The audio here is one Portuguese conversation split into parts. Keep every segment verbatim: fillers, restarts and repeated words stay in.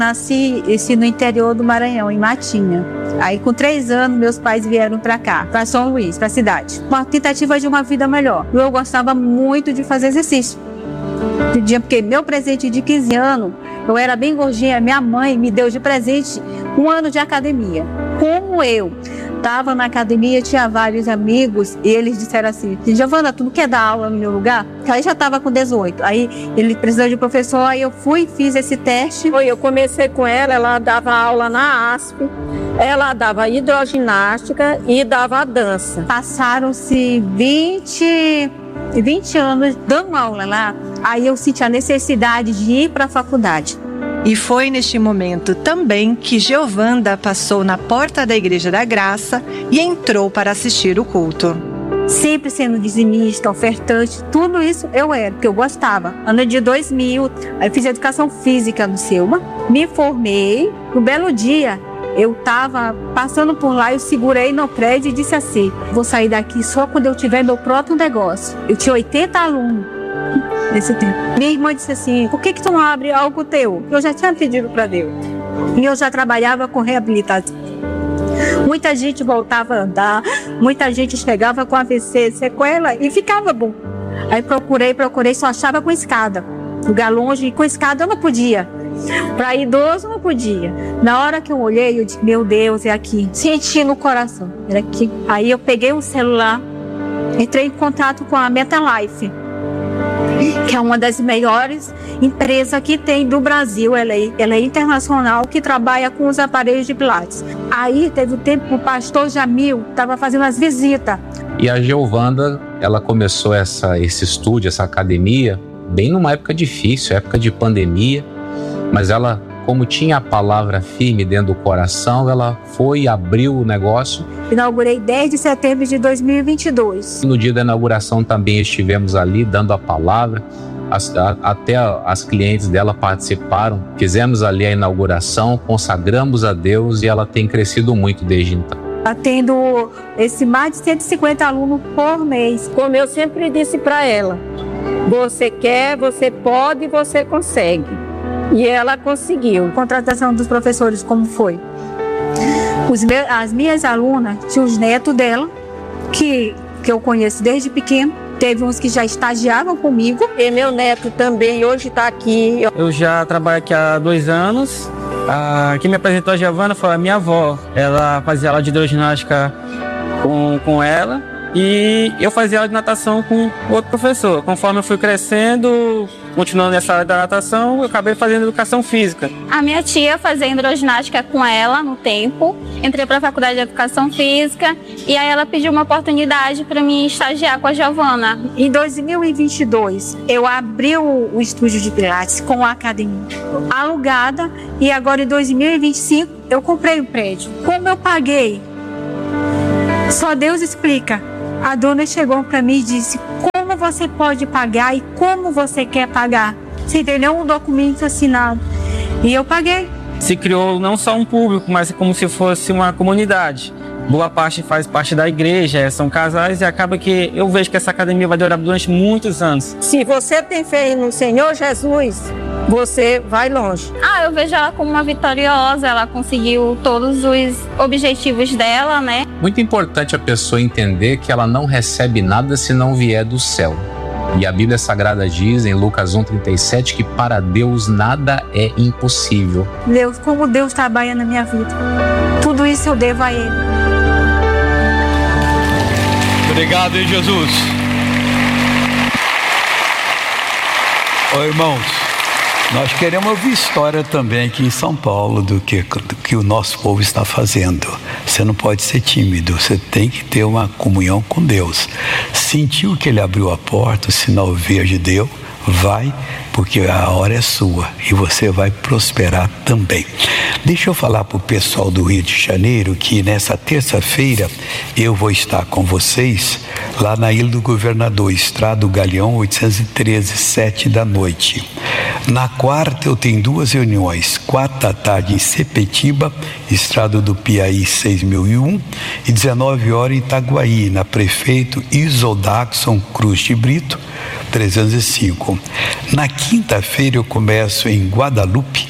Nasci esse, no interior do Maranhão, em Matinha. Aí, com três anos, meus pais vieram para cá, para São Luís, para a cidade. Uma tentativa de uma vida melhor. Eu gostava muito de fazer exercício. Porque meu presente de quinze anos, eu era bem gordinha, minha mãe me deu de presente um ano de academia. Como eu estava na academia, tinha vários amigos e eles disseram assim: Giovana, tu não quer dar aula no meu lugar? Aí já estava com dezoito. Aí ele precisou de professor, aí eu fui, fiz esse teste. Eu comecei com ela, ela dava aula na A S P, ela dava hidroginástica e dava dança. Passaram-se vinte, vinte anos dando aula lá, aí eu senti a necessidade de ir para a faculdade. E foi neste momento também que Giovanda passou na porta da Igreja da Graça e entrou para assistir o culto. Sempre sendo dizimista, ofertante, tudo isso eu era, porque eu gostava. Ano de dois mil, eu fiz educação física no Selma, me formei. No belo dia, eu estava passando por lá, eu segurei no prédio e disse assim: vou sair daqui só quando eu tiver meu próprio negócio. Eu tinha oitenta alunos. Nesse tempo. Minha irmã disse assim: por que que tu não abre algo teu? Eu já tinha pedido para Deus. E eu já trabalhava com reabilitação. Muita gente voltava a andar, muita gente chegava com A V C, sequela e ficava bom. Aí procurei, procurei, só achava com escada. Lugar longe, e com escada eu não podia. Para idoso não podia. Na hora que eu olhei, eu disse: meu Deus, é aqui. Senti no coração, era aqui. Aí eu peguei um celular, entrei em contato com a MetaLife, que é uma das maiores empresas que tem do Brasil. Ela é, ela é internacional, que trabalha com os aparelhos de Pilates. Aí teve o tempo que o pastor Jamil estava fazendo as visitas. E a Giovanda, ela começou essa, esse estúdio, essa academia, bem numa época difícil, época de pandemia, mas ela, como tinha a palavra firme dentro do coração, ela foi e abriu o negócio. Inaugurei dez de setembro de dois mil e vinte e dois. No dia da inauguração também estivemos ali dando a palavra, as, a, até as clientes dela participaram, fizemos ali a inauguração, consagramos a Deus e ela tem crescido muito desde então. Atendo esse mais de cento e cinquenta alunos por mês. Como eu sempre disse para ela: você quer, você pode, você consegue. E ela conseguiu. A contratação dos professores, como foi? Os meus, as minhas alunas tinham os netos dela, que, que eu conheço desde pequeno. Teve uns que já estagiavam comigo. E meu neto também hoje está aqui. Eu já trabalho aqui há dois anos. Ah, quem me apresentou a Giovana foi a minha avó. Ela fazia aula de hidroginástica com, com ela. E eu fazia aula de natação com outro professor. Conforme eu fui crescendo, continuando nessa área da natação, eu acabei fazendo educação física. A minha tia fazia hidroginástica com ela no tempo. Entrei para a faculdade de educação física e aí ela pediu uma oportunidade para mim estagiar com a Giovana. Em dois mil e vinte e dois, eu abri o, o estúdio de Pilates com a academia alugada e agora em dois mil e vinte e cinco eu comprei o prédio. Como eu paguei? Só Deus explica. A dona chegou para mim e disse: como você pode pagar e como você quer pagar? Você entendeu? Um documento assinado. E eu paguei. Se criou não só um público, mas como se fosse uma comunidade. Boa parte faz parte da igreja, são casais e acaba que eu vejo que essa academia vai durar durante muitos anos. Se você tem fé no Senhor Jesus, você vai longe. Ah, eu vejo ela como uma vitoriosa, ela conseguiu todos os objetivos dela, né? Muito importante a pessoa entender que ela não recebe nada se não vier do céu. E a Bíblia Sagrada diz em Lucas um, trinta e sete que para Deus nada é impossível. Deus, como Deus trabalha na minha vida. Tudo isso eu devo a Ele. Obrigado, hein, Jesus. Ô, irmãos, nós queremos ouvir história também aqui em São Paulo do que, do que o nosso povo está fazendo. Você não pode ser tímido, você tem que ter uma comunhão com Deus. Sentiu que Ele abriu a porta, o sinal verde deu, vai, porque a hora é sua e você vai prosperar também. Deixa eu falar para o pessoal do Rio de Janeiro que nessa terça-feira eu vou estar com vocês lá na Ilha do Governador, Estrada do Galeão oitocentos e treze, sete da noite. Na quarta eu tenho duas reuniões, quatro da tarde em Sepetiba, Estrada do Piauí seis mil e um, e dezenove horas em Itaguaí, na Prefeito Isoldaxon Cruz de Brito, trezentos e cinco. Na quinta-feira eu começo em Guadalupe,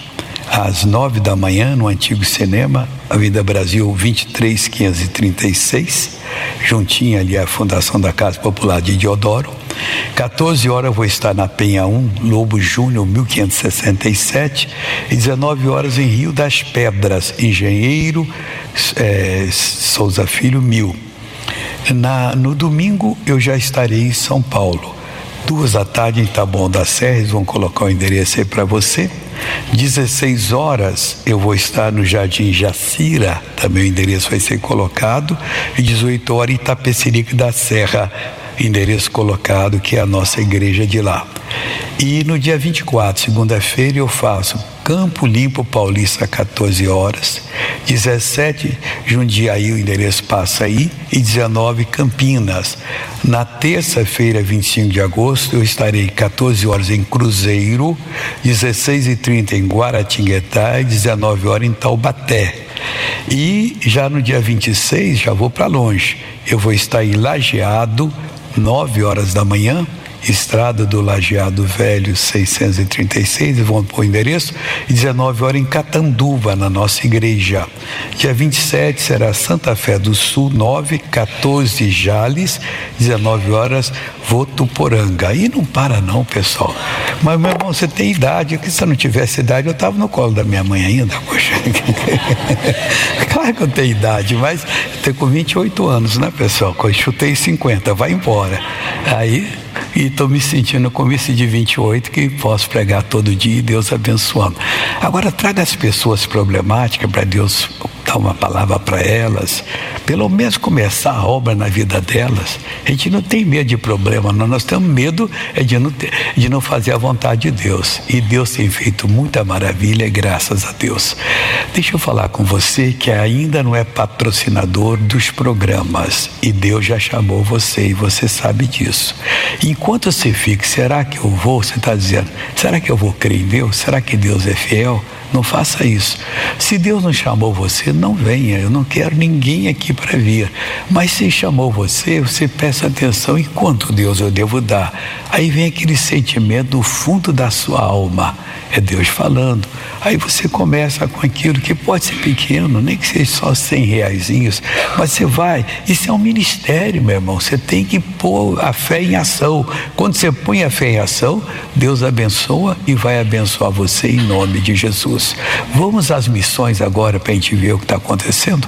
às nove da manhã, no antigo cinema, Avenida Brasil vinte e três, quinhentos e trinta e seis, juntinho ali à Fundação da Casa Popular de Diodoro. quatorze horas eu vou estar na Penha um, Lobo Júnior, mil quinhentos e sessenta e sete, e dezenove horas em Rio das Pedras, Engenheiro é, Souza Filho, mil. Na, no domingo eu já estarei em São Paulo, duas da tarde em Taboão da Serra, eles vão colocar o endereço aí para você. dezesseis horas eu vou estar no Jardim Jacira, também o endereço vai ser colocado, e dezoito horas em Itapecerica da Serra, endereço colocado, que é a nossa igreja de lá. E no dia vinte e quatro, segunda-feira, eu faço Campo Limpo Paulista, quatorze horas, dezessete, Jundiaí, o endereço passa aí, e dezenove, Campinas. Na terça-feira, vinte e cinco de agosto, eu estarei quatorze horas em Cruzeiro, dezesseis e trinta em Guaratinguetá e dezenove horas em Taubaté. E já no dia vinte e seis, já vou para longe, eu vou estar em Lajeado, nove horas da manhã, Estrada do Lajeado Velho seiscentos e trinta e seis, vão pôr o endereço, e dezenove horas em Catanduva, na nossa igreja. Dia vinte e sete será Santa Fé do Sul, nove, quatorze Jales, dezenove horas Votuporanga. Aí não para não, pessoal. Mas, meu irmão, você tem idade, porque se eu não tivesse idade, eu estava no colo da minha mãe ainda, poxa. Claro que eu tenho idade, mas eu tenho com vinte e oito anos, né, pessoal? Eu chutei cinquenta, vai embora. Aí... e estou me sentindo como esse de vinte e oito, que posso pregar todo dia e Deus abençoando. Agora traga as pessoas problemáticas para Deus dar uma palavra para elas, pelo menos começar a obra na vida delas. A gente não tem medo de problema, não. Nós temos medo é de, não ter, de não fazer a vontade de Deus, e Deus tem feito muita maravilha, graças a Deus. Deixa eu falar com você que ainda não é patrocinador dos programas, e Deus já chamou você, e você sabe disso. Enquanto você fica, será que eu vou? Você está dizendo, será que eu vou crer em Deus? Será que Deus é fiel? Não faça isso. Se Deus não chamou você, não venha. Eu não quero ninguém aqui para vir. Mas se chamou você, você presta atenção em quanto Deus eu devo dar. Aí vem aquele sentimento do fundo da sua alma. É Deus falando. Aí você começa com aquilo que pode ser pequeno, nem que seja só cem reaisinhos, mas você vai. Isso é um ministério, meu irmão. Você tem que pôr a fé em ação. Quando você põe a fé em ação, Deus abençoa e vai abençoar você em nome de Jesus. Vamos às missões agora para a gente ver o que está acontecendo?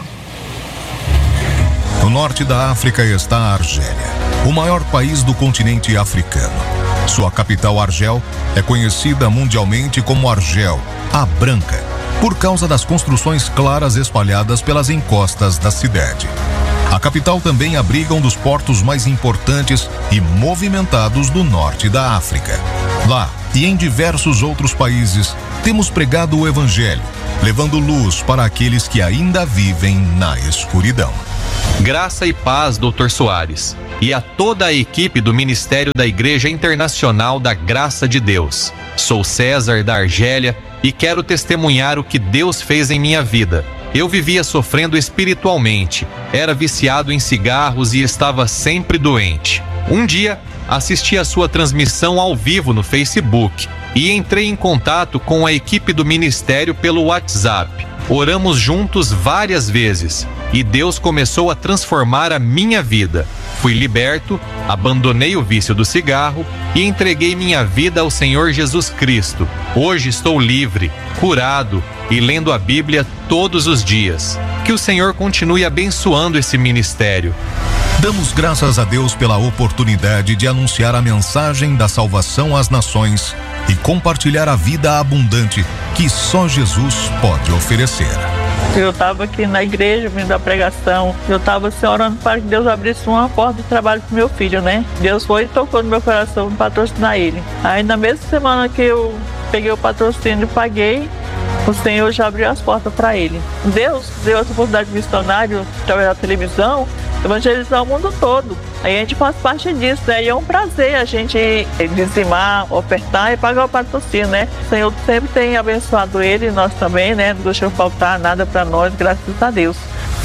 No norte da África está a Argélia, o maior país do continente africano. Sua capital, Argel, é conhecida mundialmente como Argel, a Branca, por causa das construções claras espalhadas pelas encostas da cidade. A capital também abriga um dos portos mais importantes e movimentados do norte da África. Lá e em diversos outros países, temos pregado o Evangelho, levando luz para aqueles que ainda vivem na escuridão. Graça e paz, doutor Soares, e a toda a equipe do Ministério da Igreja Internacional da Graça de Deus. Sou César da Argélia e quero testemunhar o que Deus fez em minha vida. Eu vivia sofrendo espiritualmente, era viciado em cigarros e estava sempre doente. Um dia, assisti a sua transmissão ao vivo no Facebook e entrei em contato com a equipe do ministério pelo WhatsApp. Oramos juntos várias vezes e Deus começou a transformar a minha vida. Fui liberto, abandonei o vício do cigarro e entreguei minha vida ao Senhor Jesus Cristo. Hoje estou livre, curado e lendo a Bíblia todos os dias. Que o Senhor continue abençoando esse ministério. Damos graças a Deus pela oportunidade de anunciar a mensagem da salvação às nações e compartilhar a vida abundante que só Jesus pode oferecer. Eu estava aqui na igreja, vindo da pregação, eu estava assim, orando para que Deus abrisse uma porta de trabalho para o meu filho, né? Deus foi e tocou no meu coração para patrocinar ele. Aí na mesma semana que eu peguei o patrocínio e paguei, o Senhor já abriu as portas para ele. Deus deu essa oportunidade de missionário, através da televisão, evangelizar o mundo todo. Aí a gente faz parte disso, né? E é um prazer a gente dizimar, ofertar e pagar o patrocínio, né? O Senhor sempre tem abençoado ele, nós também, né? Não deixou faltar nada para nós, graças a Deus.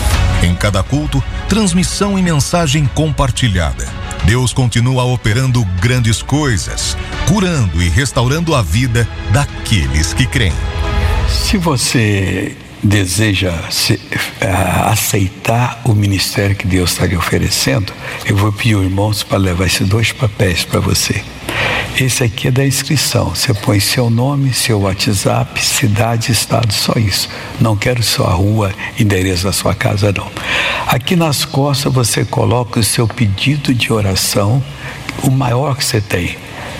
Em cada culto, transmissão e mensagem compartilhada. Deus continua operando grandes coisas, curando e restaurando a vida daqueles que creem. Se você deseja se, uh, aceitar o ministério que Deus está lhe oferecendo, eu vou pedir aos irmãos para levar esses dois papéis para você. Esse aqui é da inscrição. Você põe seu nome, seu WhatsApp, cidade, estado, só isso. Não quero sua rua, endereço da sua casa, não. Aqui nas costas você coloca o seu pedido de oração, o maior que você tem.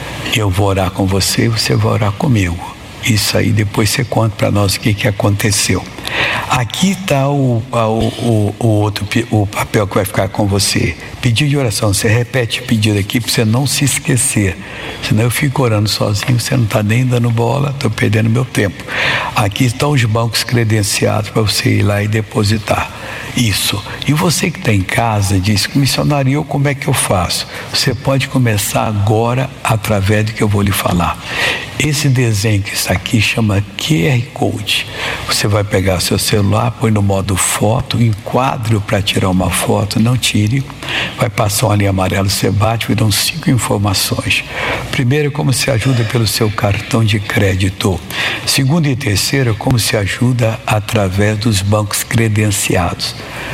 Eu vou orar com você e você vai orar comigo. Isso aí, depois você conta para nós o que, que aconteceu. Aqui está o, o, o, o outro o papel que vai ficar com você. Pedido de oração. Você repete o pedido aqui para você não se esquecer. Senão eu fico orando sozinho, você não está nem dando bola, estou perdendo meu tempo. Aqui estão os bancos credenciados para você ir lá e depositar. Isso. E você que está em casa diz, missionário, eu como é que eu faço? Você pode começar agora através do que eu vou lhe falar. Esse desenho que está aqui chama Q R Code. Você vai pegar seu celular, põe no modo foto, enquadre para tirar uma foto, não tire. Vai passar uma linha amarela, você bate, viram cinco informações. Primeiro, como se ajuda pelo seu cartão de crédito. Segundo e terceiro, como se ajuda através dos bancos credenciados.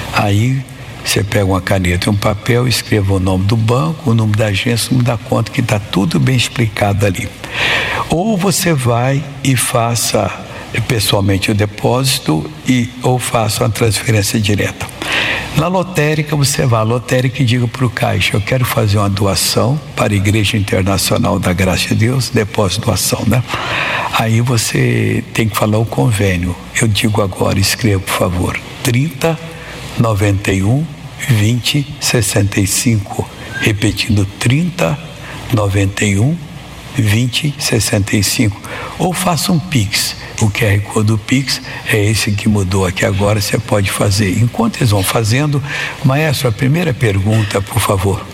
Aí você pega uma caneta e um papel, escreva o nome do banco, o nome da agência, o nome da conta, que está tudo bem explicado ali. Ou você vai e faça pessoalmente o depósito e, ou faça uma transferência direta. Na lotérica, você vai à lotérica e diga para o caixa, eu quero fazer uma doação para a Igreja Internacional da Graça de Deus, depósito, doação, né? Aí você tem que falar o convênio. Eu digo agora, escreva, por favor, trinta, noventa e um, vinte, sessenta e cinco. Repetindo, trinta, noventa e um, vinte, sessenta e cinco. Ou faça um Pix. O Q R Code do Pix é esse que mudou aqui agora, você pode fazer. Enquanto eles vão fazendo, maestro, a primeira pergunta, por favor.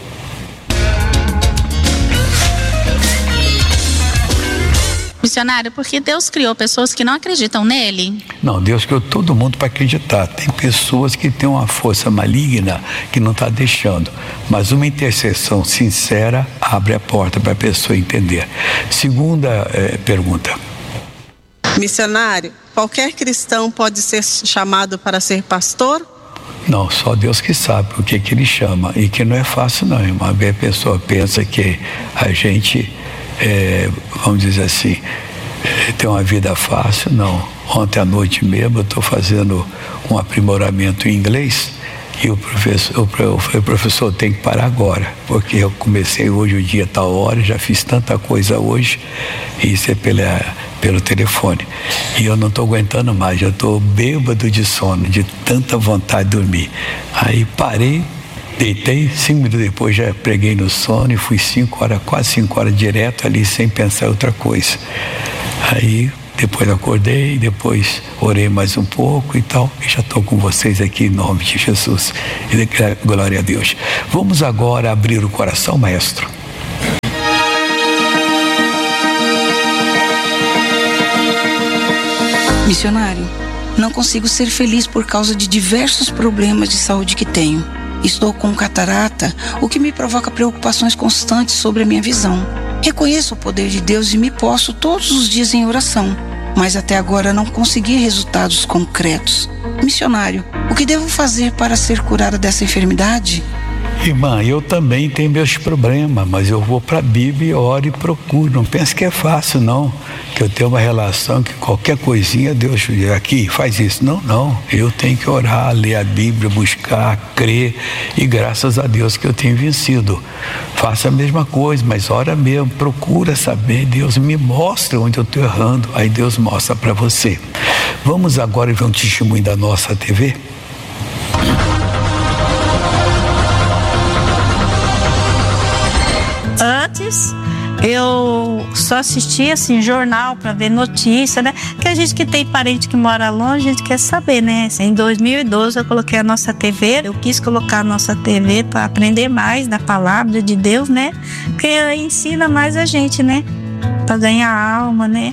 Missionário, porque Deus criou pessoas que não acreditam nele? Não, Deus criou todo mundo para acreditar. Tem pessoas que têm uma força maligna que não está deixando. Mas uma intercessão sincera abre a porta para a pessoa entender. Segunda eh, pergunta. Missionário, qualquer cristão pode ser chamado para ser pastor? Não, só Deus que sabe o que, que ele chama. E que não é fácil não, irmão. A pessoa pensa que a gente... É, vamos dizer assim, é, ter uma vida fácil, não. Ontem à noite mesmo eu estou fazendo um aprimoramento em inglês e o professor, o, o professor tem que parar agora, porque eu comecei hoje o dia tal hora, já fiz tanta coisa hoje, e isso é pela, pelo telefone. E eu não estou aguentando mais, já estou bêbado de sono, de tanta vontade de dormir. Aí parei, deitei, cinco minutos depois já preguei no sono e fui cinco horas, quase cinco horas direto ali sem pensar em outra coisa. Aí depois acordei, depois orei mais um pouco e tal, e já estou com vocês aqui em nome de Jesus. E glória a Deus. Vamos agora abrir o coração, maestro. Missionário, não consigo ser feliz por causa de diversos problemas de saúde que tenho. Estou com catarata, o que me provoca preocupações constantes sobre a minha visão. Reconheço o poder de Deus e me posto todos os dias em oração, mas até agora não consegui resultados concretos. Missionário, o que devo fazer para ser curada dessa enfermidade? Irmã, eu também tenho meus problemas, mas eu vou para a Bíblia, oro e procuro. Não pense que é fácil, não. Que eu tenho uma relação que qualquer coisinha, Deus aqui faz isso. Não, não. Eu tenho que orar, ler a Bíblia, buscar, crer, e graças a Deus que eu tenho vencido. Faça a mesma coisa, mas ora mesmo, procura saber. Deus me mostra onde eu estou errando, aí Deus mostra para você. Vamos agora ver um testemunho da nossa T V? Antes, eu só assistia assim, jornal para ver notícia, né? Que a gente que tem parente que mora longe, a gente quer saber, né? Em dois mil e doze eu coloquei a nossa T V, eu quis colocar a nossa T V para aprender mais da palavra de Deus, né? Porque ensina mais a gente, né? Para ganhar alma, né?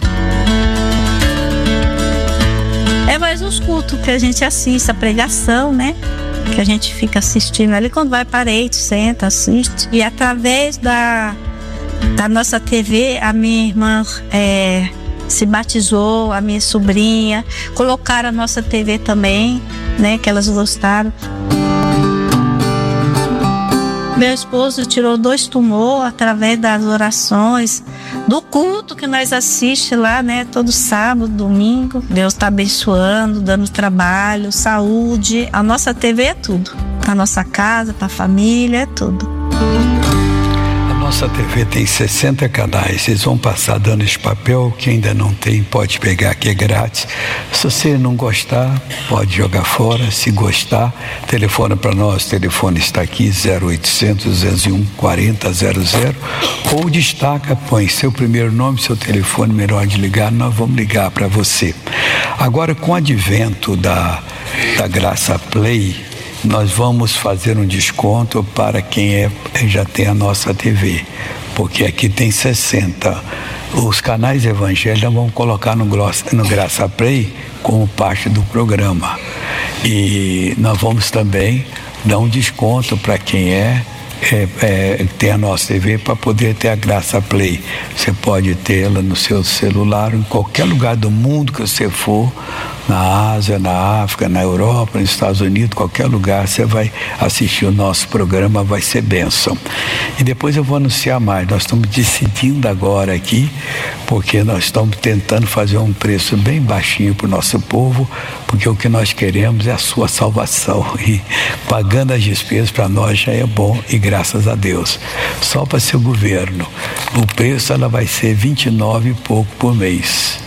É mais os cultos que a gente assiste, a pregação, né? Que a gente fica assistindo ali, quando vai parente, senta, assiste. E através da, da nossa T V, a minha irmã é, se batizou, a minha sobrinha, colocaram a nossa T V também, né, que elas gostaram. Meu esposo tirou dois tumores através das orações, do culto que nós assistimos lá, né? Todo sábado, domingo. Deus está abençoando, dando trabalho, saúde. A nossa T V é tudo. Para nossa casa, para a família, é tudo. Nossa T V tem sessenta canais, eles vão passar dando esse papel, que ainda não tem, pode pegar, que é grátis. Se você não gostar, pode jogar fora. Se gostar, telefona para nós, o telefone está aqui, zero oitocentos, duzentos e um, quarenta zero zero, ou destaca, põe seu primeiro nome, seu telefone, melhor de ligar, nós vamos ligar para você. Agora, com o advento da, da Graça Play, nós vamos fazer um desconto para quem é, já tem a nossa T V, porque aqui tem sessenta. Os canais evangélicos vamos colocar no, no Graça Play como parte do programa. E nós vamos também dar um desconto para quem é, é, é tem a nossa T V, para poder ter a Graça Play. Você pode tê-la no seu celular, em qualquer lugar do mundo que você for, na Ásia, na África, na Europa, nos Estados Unidos, qualquer lugar, você vai assistir o nosso programa, vai ser bênção. E depois eu vou anunciar mais. Nós estamos decidindo agora aqui, porque nós estamos tentando fazer um preço bem baixinho para o nosso povo, porque o que nós queremos é a sua salvação. E pagando as despesas para nós já é bom, e graças a Deus. Só para seu governo. O preço ela vai ser vinte e nove e pouco por mês.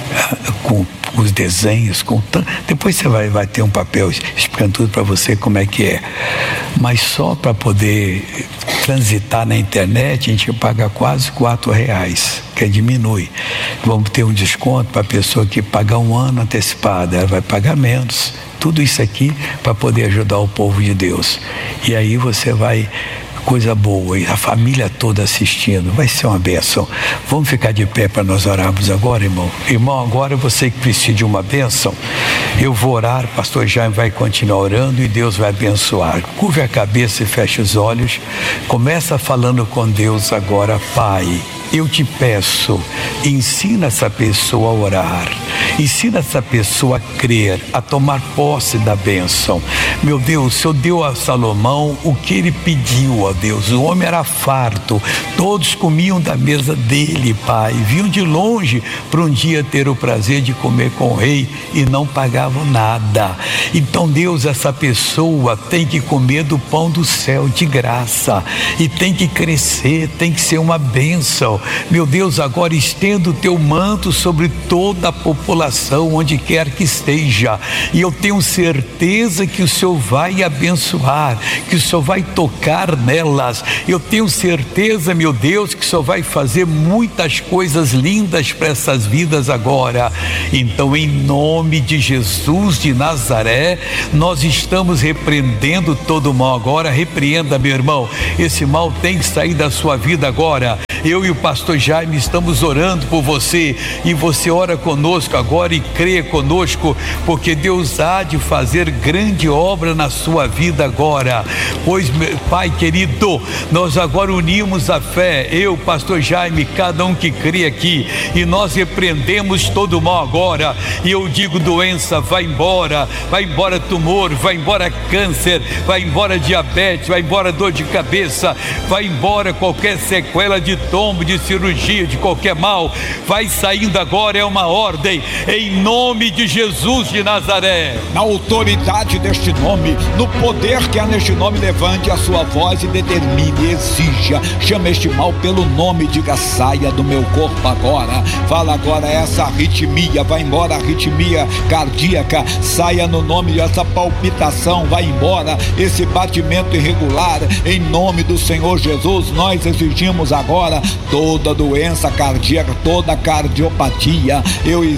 Com os desenhos, com t... depois você vai, vai ter um papel explicando tudo para você como é que é. Mas só para poder transitar na internet, a gente paga quase quatro reais, que diminui. Vamos ter um desconto para a pessoa que pagar um ano antecipado, ela vai pagar menos. Tudo isso aqui para poder ajudar o povo de Deus. E aí você vai... coisa boa, e a família toda assistindo, vai ser uma bênção. Vamos ficar de pé para nós orarmos agora, irmão. Irmão, agora você que precisa de uma bênção, eu vou orar, pastor Jaime vai continuar orando e Deus vai abençoar. Curve a cabeça e feche os olhos. Começa falando com Deus agora. Pai, eu te peço, ensina essa pessoa a orar, ensina essa pessoa a crer, a tomar posse da bênção. Meu Deus, o Senhor deu a Salomão o que ele pediu, ó Deus. O homem era farto, todos comiam da mesa dele, Pai, vinham de longe para um dia ter o prazer de comer com o rei e não pagavam nada. Então, Deus, essa pessoa tem que comer do pão do céu de graça e tem que crescer, tem que ser uma bênção. Meu Deus, agora estenda o teu manto sobre toda a população, onde quer que esteja, e eu tenho certeza que o Senhor vai abençoar, que o Senhor vai tocar nelas. Eu tenho certeza, meu Deus, que o Senhor vai fazer muitas coisas lindas para essas vidas agora. Então, em nome de Jesus de Nazaré, nós estamos repreendendo todo o mal agora. Repreenda, meu irmão, esse mal tem que sair da sua vida agora. Eu e o pastor Jaime estamos orando por você, e você ora conosco agora e crê conosco, porque Deus há de fazer grande obra na sua vida agora. Pois, Pai querido, nós agora unimos a fé, eu, pastor Jaime, cada um que crê aqui, e nós repreendemos todo o mal agora. E eu digo: doença, vai embora, vai embora tumor, vai embora câncer, vai embora diabetes, vai embora dor de cabeça, vai embora qualquer sequela de tombo, de cirurgia, de qualquer mal, vai saindo agora. É uma ordem, em nome de Jesus de Nazaré. Na autoridade deste nome, no poder que há neste nome, levante a sua voz e determine, exija, chame este mal pelo nome, diga: saia do meu corpo agora. Fala agora: essa arritmia, vai embora, arritmia cardíaca, saia no nome dessa palpitação, vai embora esse batimento irregular, em nome do Senhor Jesus. Nós exigimos agora toda doença cardíaca, toda cardiopatia, eu exijo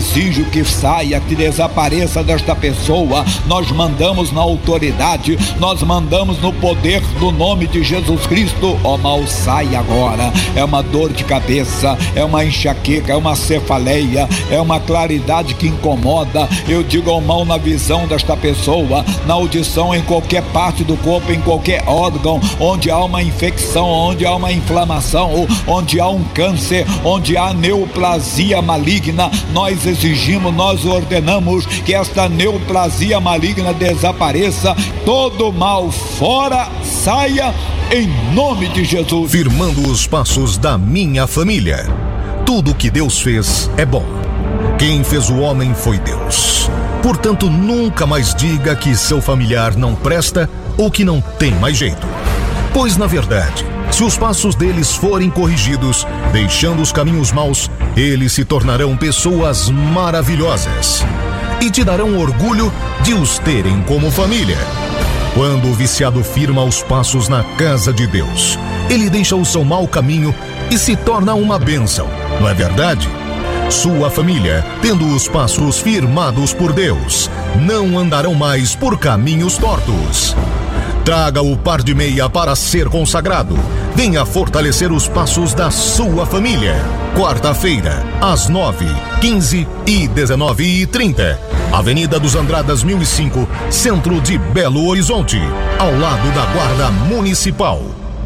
exijo que saia, que desapareça desta pessoa. Nós mandamos na autoridade, nós mandamos no poder do nome de Jesus Cristo. Ó mal, sai agora. É uma dor de cabeça, é uma enxaqueca, é uma cefaleia, é uma claridade que incomoda. Eu digo ao mal na visão desta pessoa, na audição, em qualquer parte do corpo, em qualquer órgão, onde há uma infecção, onde há uma inflamação, onde há um câncer, onde há neoplasia maligna. Nós exigimos, nós ordenamos que esta neoplasia maligna desapareça. Todo mal fora, saia em nome de Jesus. Firmando os passos da minha família. Tudo que Deus fez é bom. Quem fez o homem foi Deus. Portanto, nunca mais diga que seu familiar não presta ou que não tem mais jeito. Pois, na verdade, se os passos deles forem corrigidos, deixando os caminhos maus, eles se tornarão pessoas maravilhosas e te darão orgulho de os terem como família. Quando o viciado firma os passos na casa de Deus, ele deixa o seu mau caminho e se torna uma bênção, não é verdade? Sua família, tendo os passos firmados por Deus, não andarão mais por caminhos tortos. Traga o par de meia para ser consagrado. Venha fortalecer os passos da sua família. Quarta-feira, às nove, quinze e dezenove e trinta. Avenida dos Andradas mil e cinco, centro de Belo Horizonte, ao lado da Guarda Municipal.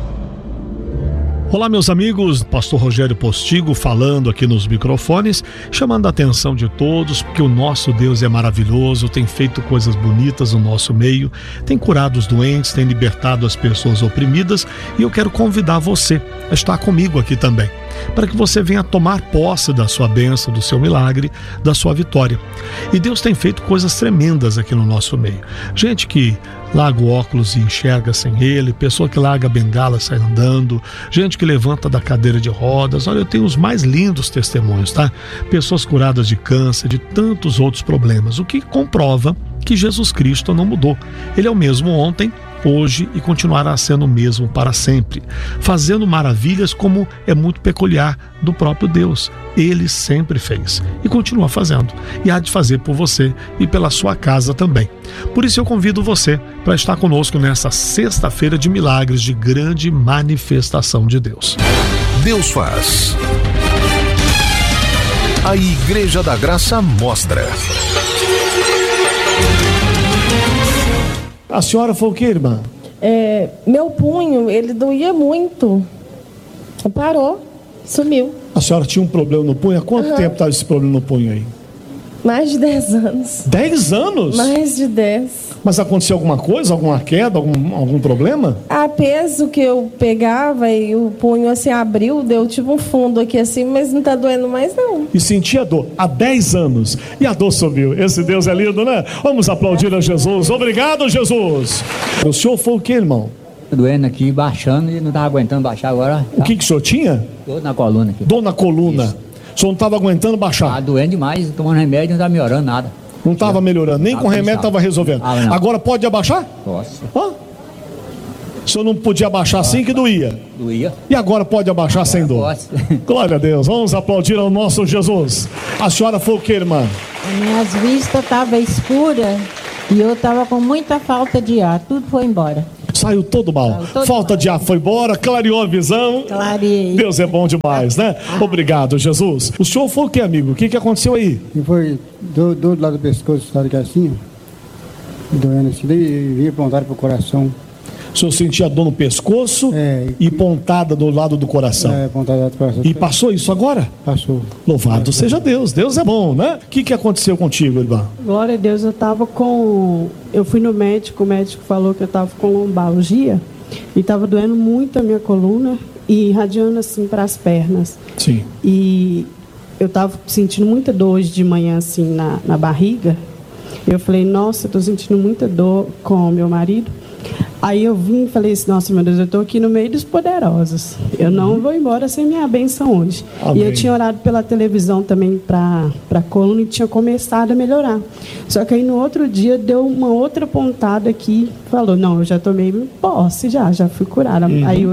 Olá, meus amigos, pastor Rogério Postigo falando aqui nos microfones, chamando a atenção de todos, porque o nosso Deus é maravilhoso, tem feito coisas bonitas no nosso meio, tem curado os doentes, tem libertado as pessoas oprimidas, e eu quero convidar você a estar comigo aqui também, para que você venha tomar posse da sua bênção, do seu milagre, da sua vitória. E Deus tem feito coisas tremendas aqui no nosso meio. Gente que larga o óculos e enxerga sem ele, pessoa que larga a bengala e sai andando, gente que levanta da cadeira de rodas. Olha, eu tenho os mais lindos testemunhos, tá? Pessoas curadas de câncer, de tantos outros problemas, o que comprova que Jesus Cristo não mudou. Ele é o mesmo ontem, hoje e continuará sendo o mesmo para sempre, fazendo maravilhas como é muito peculiar do próprio Deus. Ele sempre fez e continua fazendo, e há de fazer por você e pela sua casa também. Por isso eu convido você para estar conosco nessa sexta-feira de milagres, de grande manifestação de Deus. Deus faz. A Igreja da Graça mostra. A senhora foi o que, irmã? É, meu punho, ele doía muito. Parou, sumiu. A senhora tinha um problema no punho? Há quanto uhum. tempo estava esse problema no punho aí? Mais de dez anos. dez anos? Mais de dez. Mas aconteceu alguma coisa, alguma queda, algum, algum problema? A peso que eu pegava e o punho assim abriu, deu tipo um fundo aqui assim, mas não tá doendo mais não. E sentia dor há dez anos. E a dor subiu. Esse Deus é lindo, né? Vamos aplaudir a Jesus. Obrigado, Jesus. O senhor foi o que, irmão? Doendo aqui, baixando e não estava aguentando baixar agora. O que que o senhor tinha? Dor na coluna aqui. Dor na coluna. Isso. O senhor não estava aguentando baixar? Ah, doendo demais, tomando remédio não estava melhorando nada. Não estava melhorando, nem com remédio estava resolvendo. Ah, agora pode abaixar? Posso. Hã? O senhor não podia abaixar assim que doía? Doía. E agora pode abaixar sem dor? Posso. Glória a Deus, vamos aplaudir ao nosso Jesus. A senhora foi o que, irmã? Minhas vistas estavam escuras e eu estava com muita falta de ar, tudo foi embora. Saiu todo mal. Saiu todo Falta mal. de ar foi embora, clareou a visão. Clareei. Deus é bom demais, né? Ah. Obrigado, Jesus. O senhor foi o que, amigo? O que, que aconteceu aí? E foi do, do lado do pescoço, sabe que é assim? Doendo assim, daí vinha pontada pro coração. O senhor sentia dor no pescoço é, e, e pontada do lado do coração. É, pontada do coração. E passou isso agora? Passou. Louvado Passou. seja Deus. Deus é bom, né? O que, que aconteceu contigo, irmã? Glória a Deus, eu tava com... Eu fui no médico, o médico falou que eu tava com lombalgia e tava doendo muito a minha coluna e irradiando assim para as pernas. Sim. E eu tava sentindo muita dor hoje de manhã assim na, na barriga. Eu falei, nossa, eu tô sentindo muita dor com o meu marido. Aí eu vim e falei assim, nossa, meu Deus, eu estou aqui no meio dos poderosos. Eu não vou embora sem minha bênção hoje. Amém. E eu tinha orado pela televisão também para a coluna e tinha começado a melhorar. Só que aí no outro dia deu uma outra pontada aqui, falou, não, eu já tomei posse já, já fui curada. Uhum. Aí hoje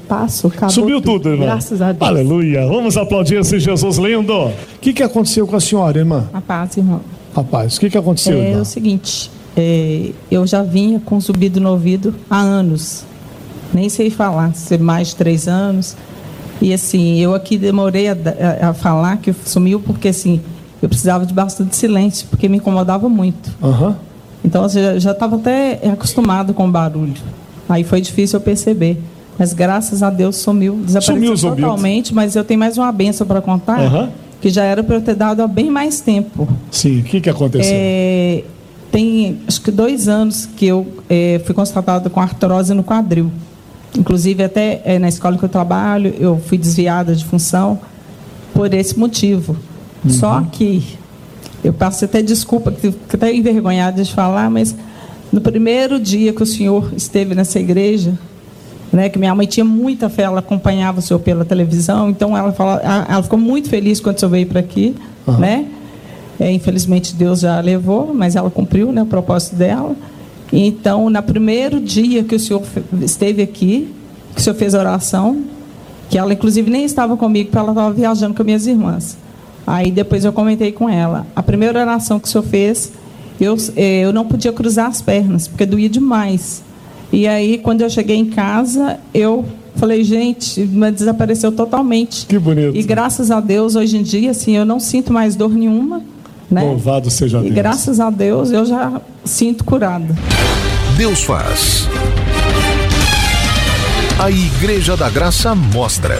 Passou, acabou. Sumiu tudo, tudo, irmã. Graças a Deus. Aleluia. Vamos aplaudir esse Jesus lindo. O que, que aconteceu com a senhora, irmã? A paz, irmão. Rapaz, o que, que aconteceu, É irmã? o seguinte, é, eu já vinha com zumbido no ouvido há anos. Nem sei falar, se mais de três anos. E assim, eu aqui demorei a, a, a falar que sumiu porque assim, eu precisava de bastante silêncio, porque me incomodava muito. Uhum. Então eu já estava até acostumado com o barulho. Aí foi difícil eu perceber. Mas graças a Deus sumiu, desapareceu Sumiu, totalmente, mas eu tenho mais uma benção para contar, Uhum. que já era para eu ter dado há bem mais tempo. Sim, o que, que aconteceu? É, tem acho que dois anos que eu é, fui constatada com artrose no quadril. Inclusive, até é, na escola que eu trabalho, eu fui desviada de função por esse motivo. Uhum. Só que, eu peço até desculpa, que fico até envergonhada de falar, mas no primeiro dia que o senhor esteve nessa igreja, né, que minha mãe tinha muita fé, ela acompanhava o senhor pela televisão, então ela, fala, ela ficou muito feliz quando o senhor veio para aqui, uhum. né? É, infelizmente Deus já levou, mas ela cumpriu, né, o propósito dela. Então, no primeiro dia que o senhor esteve aqui, que o senhor fez a oração, que ela inclusive nem estava comigo, porque ela estava viajando com minhas irmãs. Aí depois eu comentei com ela. A primeira oração que o senhor fez, eu, eu não podia cruzar as pernas, porque doía demais. E aí, quando eu cheguei em casa, eu falei, gente, mas desapareceu totalmente. Que bonito. E graças a Deus, hoje em dia, assim, eu não sinto mais dor nenhuma. Né? Louvado seja e Deus. E graças a Deus, eu já sinto curada. Deus faz. A Igreja da Graça mostra.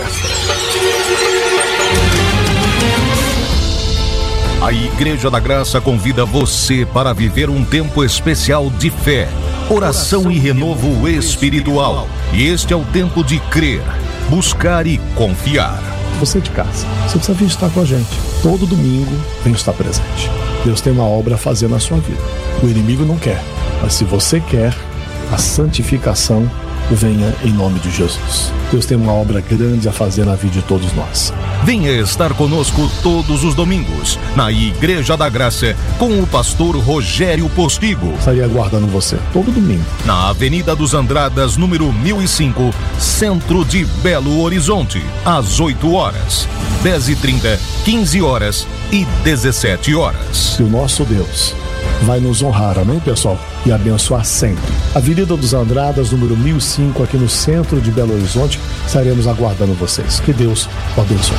A Igreja da Graça convida você para viver um tempo especial de fé, oração e renovo espiritual. E este é o tempo de crer, buscar e confiar. Você de casa, você precisa vir estar com a gente. Todo domingo vem estar presente. Deus tem uma obra a fazer na sua vida. O inimigo não quer, mas se você quer, a santificação venha em nome de Jesus. Deus tem uma obra grande a fazer na vida de todos nós. Venha estar conosco todos os domingos, na Igreja da Graça, com o pastor Rogério Postigo. Estaria aguardando você todo domingo. Na Avenida dos Andradas, número mil e cinco, centro de Belo Horizonte, às oito horas, dez e trinta, quinze horas e dezessete horas. E o nosso Deus vai nos honrar, amém, pessoal? E abençoar sempre. Avenida dos Andradas, número mil e cinco, aqui no centro de Belo Horizonte, estaremos aguardando vocês. Que Deus o abençoe.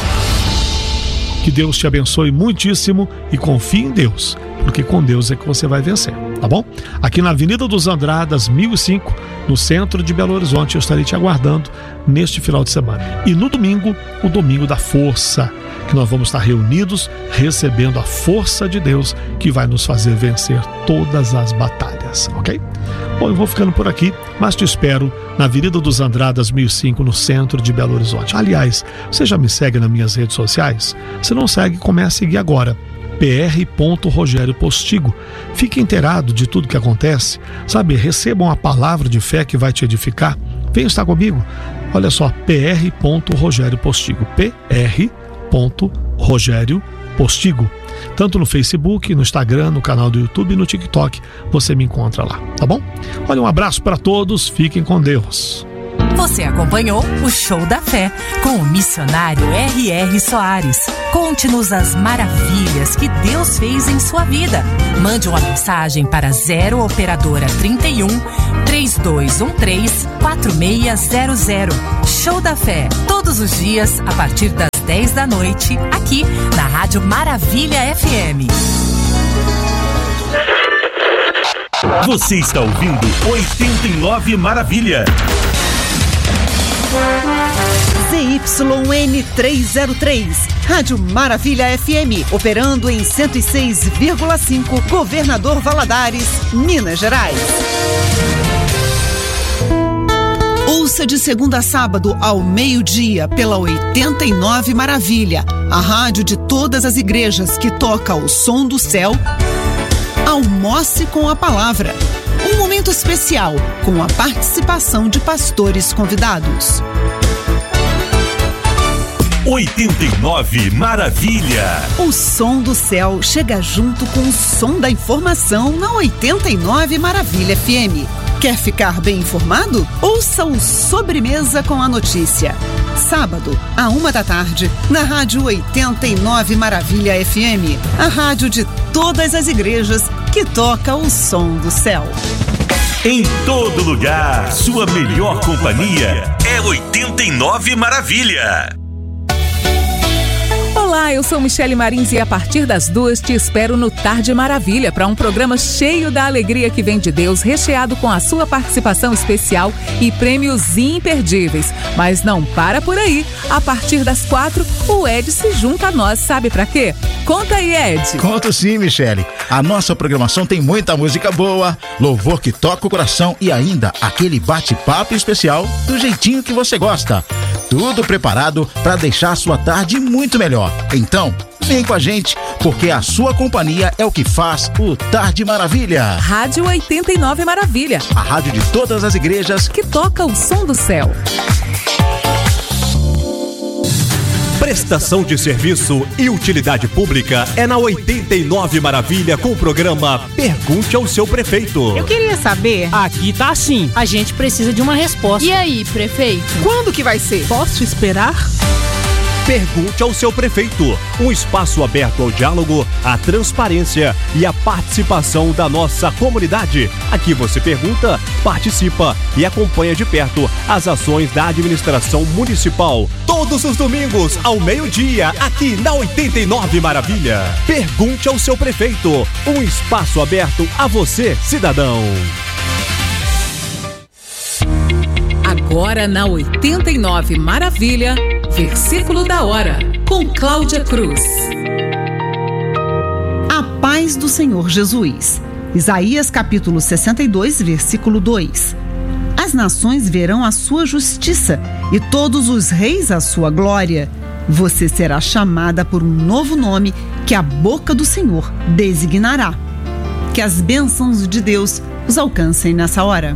Que Deus te abençoe muitíssimo e confie em Deus, porque com Deus é que você vai vencer, tá bom? Aqui na Avenida dos Andradas, mil e cinco, no centro de Belo Horizonte, eu estarei te aguardando neste final de semana. E no domingo, o Domingo da Força, que nós vamos estar reunidos, recebendo a força de Deus que vai nos fazer vencer todas as batalhas, ok? Bom, eu vou ficando por aqui, mas te espero na Avenida dos Andradas mil e cinco, no centro de Belo Horizonte. Aliás, você já me segue nas minhas redes sociais? Se não segue, comece a seguir agora. P R Rogério Postigo. Fique inteirado de tudo que acontece, sabe? Receba uma palavra de fé que vai te edificar. Venha estar comigo. Olha só, P R Rogério Postigo. P R Rogério Postigo. Tanto no Facebook, no Instagram, no canal do YouTube e no TikTok, você me encontra lá, tá bom? Olha, um abraço para todos, fiquem com Deus. Você acompanhou o Show da Fé com o missionário R R Soares. Conte-nos as maravilhas que Deus fez em sua vida. Mande uma mensagem para zero operadora trinta e um, três dois um três, quatro seis zero zero. Show da Fé, todos os dias a partir das dez da noite, aqui na Rádio Maravilha F M. Você está ouvindo oitenta e nove Maravilha. Z Y N trezentos e três, Rádio Maravilha F M, operando em cento e seis vírgula cinco, Governador Valadares, Minas Gerais. Ouça de segunda a sábado ao meio-dia pela oitenta e nove Maravilha, a rádio de todas as igrejas que toca o som do céu. Almoce com a palavra. Um momento especial com a participação de pastores convidados. oitenta e nove Maravilha. O som do céu chega junto com o som da informação na oitenta e nove Maravilha F M. Quer ficar bem informado? Ouça o Sobremesa com a Notícia. Sábado, à uma da tarde, na Rádio oitenta e nove Maravilha F M. A rádio de todas as igrejas que toca o som do céu. Em todo lugar, sua melhor companhia é oitenta e nove Maravilha. Olá, eu sou Michele Marins e a partir das duas te espero no Tarde Maravilha para um programa cheio da alegria que vem de Deus, recheado com a sua participação especial e prêmios imperdíveis. Mas não para por aí. A partir das quatro, o Ed se junta a nós. Sabe pra quê? Conta aí, Ed. Conto sim, Michele. A nossa programação tem muita música boa, louvor que toca o coração e ainda aquele bate-papo especial do jeitinho que você gosta. Tudo preparado para deixar a sua tarde muito melhor. Então, vem com a gente, porque a sua companhia é o que faz o Tarde Maravilha. Rádio oitenta e nove Maravilha. A rádio de todas as igrejas que toca o som do céu. Prestação de serviço e utilidade pública é na oitenta e nove Maravilha com o programa Pergunte ao Seu Prefeito. Eu queria saber. Aqui tá assim. A gente precisa de uma resposta. E aí, prefeito? Quando que vai ser? Posso esperar? Pergunte ao seu prefeito, um espaço aberto ao diálogo, à transparência e à participação da nossa comunidade. Aqui você pergunta, participa e acompanha de perto as ações da administração municipal. Todos os domingos, ao meio-dia, aqui na oitenta e nove Maravilha. Pergunte ao seu prefeito, um espaço aberto a você, cidadão. Agora na oitenta e nove Maravilha, versículo da hora, com Cláudia Cruz. A paz do Senhor Jesus. Isaías capítulo sessenta e dois, versículo dois. As nações verão a sua justiça e todos os reis a sua glória. Você será chamada por um novo nome que a boca do Senhor designará. Que as bênçãos de Deus os alcancem nessa hora.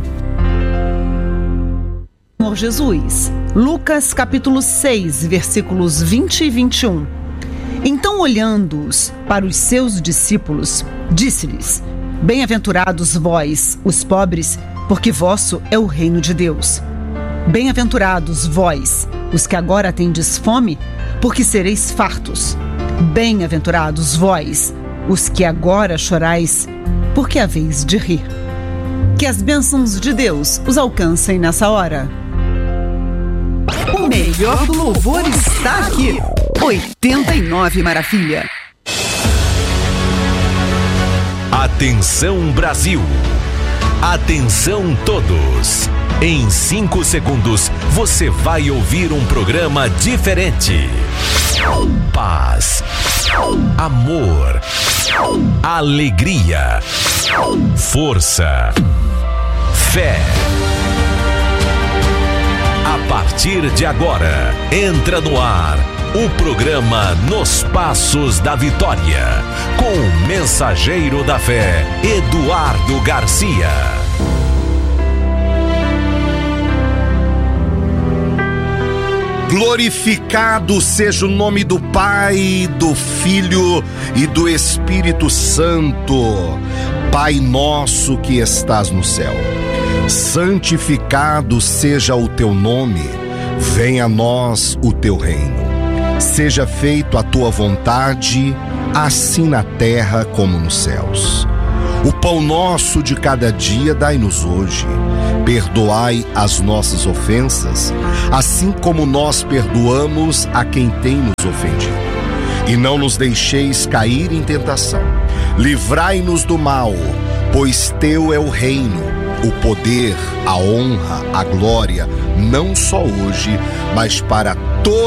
Senhor Jesus. Lucas capítulo seis, versículos vinte e vinte e um. Então, olhando-os para os seus discípulos, disse-lhes: Bem-aventurados vós, os pobres, porque vosso é o reino de Deus. Bem-aventurados vós, os que agora tendes fome, porque sereis fartos. Bem-aventurados vós, os que agora chorais, porque haveis de rir. Que as bênçãos de Deus os alcancem nessa hora. O melhor do louvor está aqui. oitenta e nove Maravilha. Atenção, Brasil. Atenção todos. Em cinco segundos, você vai ouvir um programa diferente. Paz, amor, alegria, força, fé. A partir de agora, entra no ar o programa Nos Passos da Vitória, com o mensageiro da fé, Eduardo Garcia. Glorificado seja o nome do Pai, do Filho e do Espírito Santo. Pai nosso que estás no céu, santificado seja o teu nome, venha a nós o teu reino. Seja feito a tua vontade, assim na terra como nos céus. O pão nosso de cada dia dai-nos hoje. Perdoai as nossas ofensas, assim como nós perdoamos a quem tem nos ofendido. E não nos deixeis cair em tentação. Livrai-nos do mal, pois teu é o reino, o poder, a honra, a glória, não só hoje, mas para todos